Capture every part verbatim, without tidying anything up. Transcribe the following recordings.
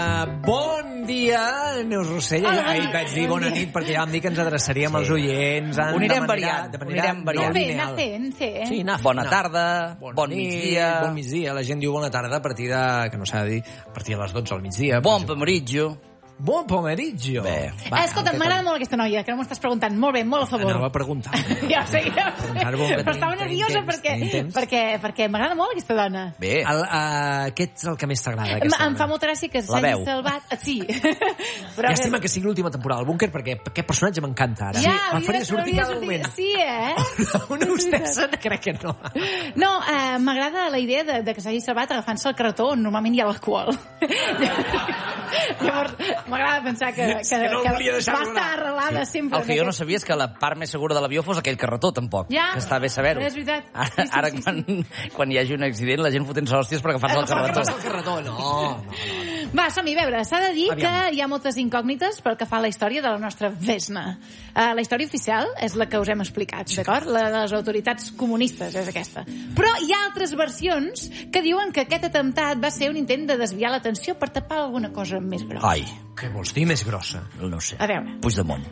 Uh, bon dia, Neus Rossell. Hola, Ahir vaig dir bona nit perquè ja vam dir que ens adreçaríem sí. als oients. Ho anirem variant. Ho anirem variant. Bé, anar fent, sí. Sí, anar fent. Bona tarda, bon, bon migdia. Bon migdia. La gent diu bona tarda a partir de... que no s'ha de dir, a partir de les dotze al migdia. Bon pomeriggio. Bon pomeriggio. Bé. Va, escolta, m'agrada molt aquesta noia, que no m'ho estàs preguntant. Molt bé, molt a favor. Anava a preguntar. Ja sé, ja sé. Però estava nerviosa perquè, perquè, perquè m'agrada molt aquesta dona. Bé. El, uh, què és el que més t'agrada? Em, em fa molta gràcia que s'hagi salvat... Sí. Però Llàstima que sigui l'última temporada del Búnquer perquè aquest personatge m'encanta ara. Ja, sí, em faria sortir cada moment. Sí, eh? Una hostessa, crec que no. No, uh, m'agrada la idea de, de que s'hagi salvat agafant-se el carretó on normalment hi ha l'alcohol. Llavors, m'agrada pensar que, que, que, no que va estar arrelada sí. sempre. El que jo no sabia és que la part més segura de l'avió fos aquell carretó, tampoc. Ja, que està bé saber-ho. és veritat. Ara, sí, sí, ara sí, quan, sí. quan hi hagi un accident, la gent fotent-se hòsties per agafar-se el carretó. el carretó. No, no, no. Va, som-hi, a veure, s'ha de dir Aviam. que hi ha moltes incògnites pel que fa a la història de la nostra Vesna. Uh, la història oficial és la que us hem explicat, sí. d'acord? La de les autoritats comunistes és aquesta. Però hi ha altres versions que diuen que aquest atemptat va ser un intent de desviar l'atenció per tapar alguna cosa més grossa. Ai. Què vols dir més grossa? No sé. A veure. Puigdemont.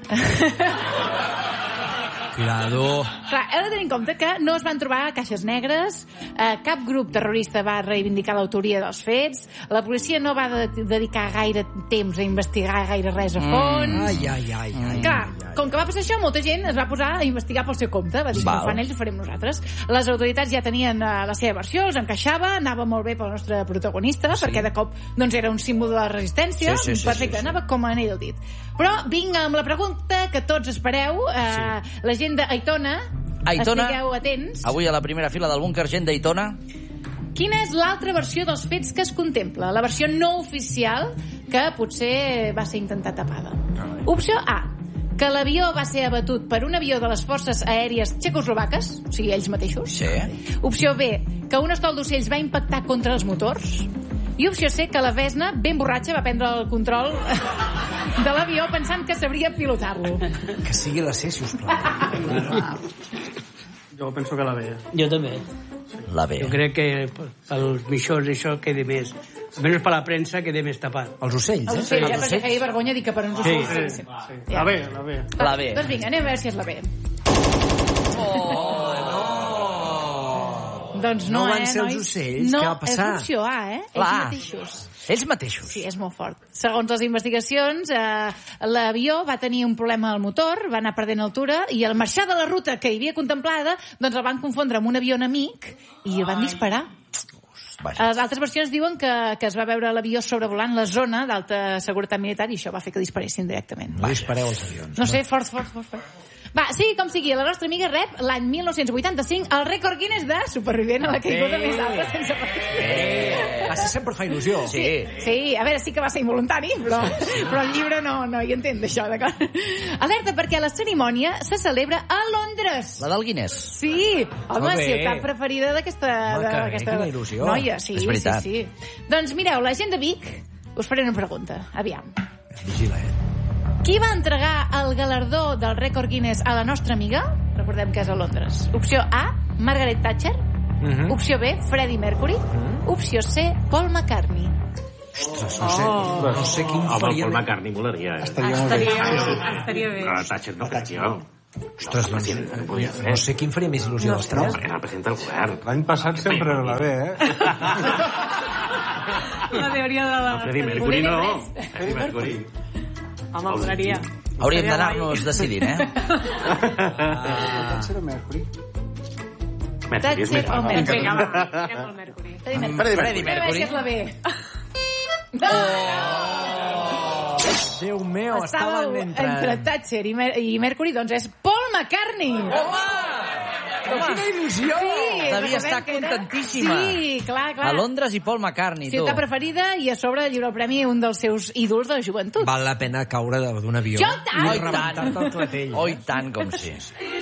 Cuidado. Clar, heu de tenir en compte que no es van trobar caixes negres, eh, cap grup terrorista va reivindicar l'autoria dels fets, la policia no va de dedicar gaire temps a investigar gaire res a fons... Mm. Ai, ai, ai, ai. Clar, ai, ai. Com que va passar això, molta gent es va posar a investigar pel seu compte. Va dir, Val. no fan ells, ho farem nosaltres. Les autoritats ja tenien uh, la seva versió, els encaixava, anava molt bé pel nostre protagonista, sí. perquè de cop doncs, era un símbol de la resistència. Sí, sí, sí, perfecte, sí, sí. Anava com a anell al dit. Però vinc amb la pregunta que tots espereu. Uh, sí. La gent d'Aitona, Aitona, estigueu atents. Avui a la primera fila del búnquer, gent d'Aitona. Quina és l'altra versió dels fets que es contempla? La versió no oficial, que potser va ser intentat tapada. Opció A, que l'avió va ser abatut per un avió de les forces aèries txecoslovaques, o sigui, ells mateixos. Sí. Opció B, que un estol d'ocells va impactar contra els motors. I opció C, que la Vesna, ben borratxa, va prendre el control de l'avió pensant que sabria pilotar-lo. Que sigui la C, si us plau. Jo penso que la B. Jo també. La B. Jo crec que els mixors això quedi més... Almenys per la premsa quede més tapat. Els ocells, eh? Els ocells, eh? Perquè feia vergonya dir que per uns ocells... Sí, sí, sí. sí. La B, la B. La B. Doncs vinga, anem a veure si és la B. Oh, no! Doncs no, no van eh, ser els nois? ocells, no, què va passar? No, és opció A, eh? La Ells A. mateixos. Ells mateixos. Sí, és molt fort. Segons les investigacions, eh, l'avió va tenir un problema al motor, va anar perdent altura, i al marxar de la ruta que hi havia contemplada, doncs el van confondre amb un avió enemic i el van disparar. Vaja. Les altres versions diuen que, que es va veure l'avió sobrevolant la zona d'alta seguretat militar i això va fer que disparessin directament. No dispareu els avions. No sé, fort, fort, fort, fort. Va, sigui com sigui, la nostra amiga rep l'any mil nou-cents vuitanta-cinc el rècord Guinness de supervivent a la caiguda més alta sense patir. Eh, això sempre fa il·lusió. Sí. Sí, a veure, sí que va ser involuntari, però, però el llibre no, no hi entén d'això, d'acord? Alerta, perquè la cerimònia se celebra a Londres. La del Guinness. Sí, home, Molt bé. ciutat preferida d'aquesta... Home, que bé, d'aquesta quina il·lusió. noia. Sí, És veritat. sí, sí. Doncs mireu, la gent de Vic, us faré una pregunta. Aviam. Vigila, eh? Qui va entregar el galardó del rècord Guinness a la nostra amiga? Recordem que és a Londres. Opció A, Margaret Thatcher. Mhm. Opció B, Freddie Mercury. Opció C, Paul McCartney. Ostres, no sé, no sé quin Home, faria... Paul McCartney molaria, eh? Estaria molt bé. Estaria bé. Però la Thatcher no crec jo. Ostres, doncs, no podia fer. no sé quin faria més il·lusió dels tres. Perquè era president del govern. L'any passat sempre era la B, eh? La teoria de la... Freddie Mercury no. Freddie Mercury. Home, molaria. Hauríem d'anar-nos decidint, eh? Thatcher o Mercury? Mercury és més Thatcher o fàcil. Mercury? Vinga, va, anem al Mercury. Freddie Mercury. Freddie A veure si és la B. Déu meu, Estava estaven entre... entre... Thatcher i, Mer i Mercury, doncs és Paul McCartney. Home! Però quina il·lusió! Sí, Devia recordem estar que era- contentíssima. Sí, clar, clar. A Londres i Paul McCartney, tu. Ciutat preferida i a sobre lliura el premi a un dels seus ídols de la joventut. Val la pena caure d'un avió Jo tant! i rebentar-te el clatell. Oh, i tant com sí.